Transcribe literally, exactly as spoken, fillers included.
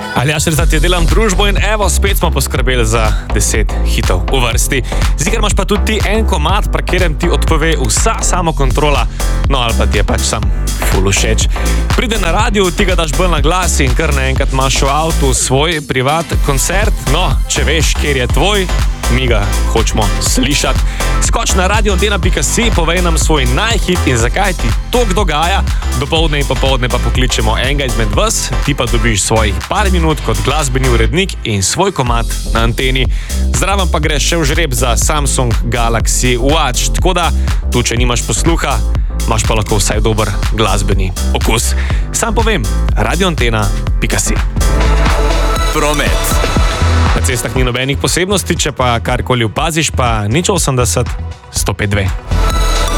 Aljaž Rezar ti delam družbo in evo, spet smo poskrbeli za deset hitov v vrsti. Ziher imaš pa tudi ti en komad, pri katerem ti odpove vsa samokontrola, no ali pa ti je pač sam ful všeč. Pride na radio, ti ga daš bolj na glas in kar naenkrat imaš v avtu svoj privat koncert, no, če veš, kjer je tvoj, mi ga hočemo slišati. Skoč na radio antena pika si, povej nam svoj najhit in zakaj ti to dogaja. Dopoldne in popoldne pa pokličemo enega izmed vas, ti pa dobiš svojih par minut kot glasbeni urednik in svoj komad na anteni. Zraven pa greš še v žreb za Samsung Galaxy Watch, tako da tu, če nimaš posluha, imaš pa lahko vsaj dober glasbeni okus. Sam povem, radio antena pika si. Promet. Na cestah ni nobenih posebnosti, če pa karkoli opaziš, pa nič osemdeset sto pet dve.